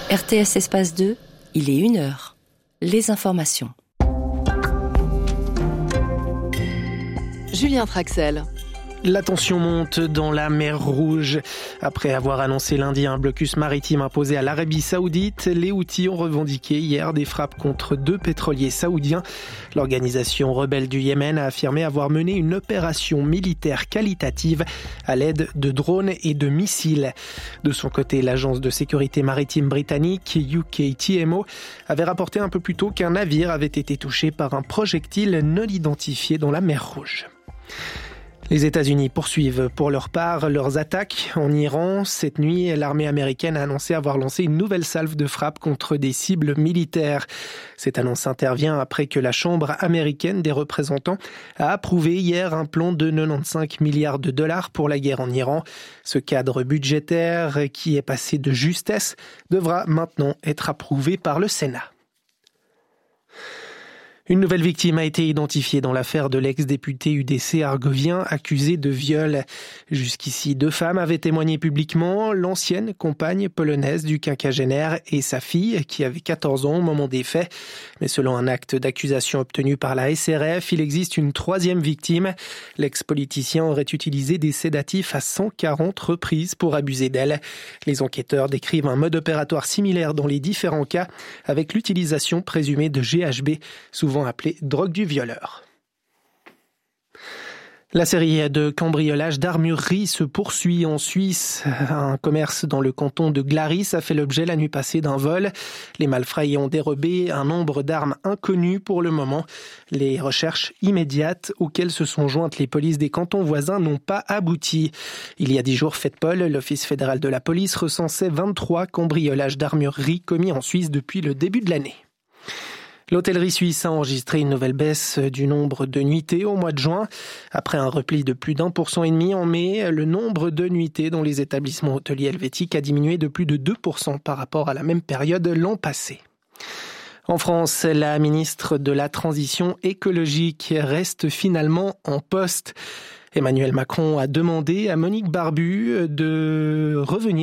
RTS Espace 2, il est 1h. Les informations. Julien Traxel. La tension monte dans la mer Rouge. Après avoir annoncé lundi un blocus maritime imposé à l'Arabie Saoudite, les Houthis ont revendiqué hier des frappes contre 2 pétroliers saoudiens. L'organisation rebelle du Yémen a affirmé avoir mené une opération militaire qualitative à l'aide de drones et de missiles. De son côté, l'agence de sécurité maritime britannique UKTMO avait rapporté un peu plus tôt qu'un navire avait été touché par un projectile non identifié dans la mer Rouge. Les États-Unis poursuivent pour leur part leurs attaques en Iran. Cette nuit, l'armée américaine a annoncé avoir lancé une nouvelle salve de frappe contre des cibles militaires. Cette annonce intervient après que la Chambre américaine des représentants a approuvé hier un plan de 95 milliards de dollars pour la guerre en Iran. Ce cadre budgétaire, qui est passé de justesse, devra maintenant être approuvé par le Sénat. Une nouvelle victime a été identifiée dans l'affaire de l'ex-député UDC argovien accusé de viol. Jusqu'ici, 2 femmes avaient témoigné publiquement, l'ancienne compagne polonaise du quinquagénaire et sa fille, qui avait 14 ans au moment des faits. Mais selon un acte d'accusation obtenu par la SRF, il existe une 3e victime. L'ex-politicien aurait utilisé des sédatifs à 140 reprises pour abuser d'elle. Les enquêteurs décrivent un mode opératoire similaire dans les différents cas, avec l'utilisation présumée de GHB, souvent appelée drogue du violeur. La série de cambriolages d'armurerie se poursuit en Suisse. Un commerce dans le canton de Glaris a fait l'objet la nuit passée d'un vol. Les malfrats y ont dérobé un nombre d'armes inconnues pour le moment. Les recherches immédiates auxquelles se sont jointes les polices des cantons voisins n'ont pas abouti. Il y a 10 jours, Fedpol, l'Office fédéral de la police, recensait 23 cambriolages d'armurerie commis en Suisse depuis le début de l'année. L'hôtellerie suisse a enregistré une nouvelle baisse du nombre de nuitées au mois de juin. Après un repli de plus d'1,5% en mai, le nombre de nuitées dans les établissements hôteliers helvétiques a diminué de plus de 2% par rapport à la même période l'an passé. En France, la ministre de la Transition écologique reste finalement en poste. Emmanuel Macron a demandé à Monique Barbu de revenir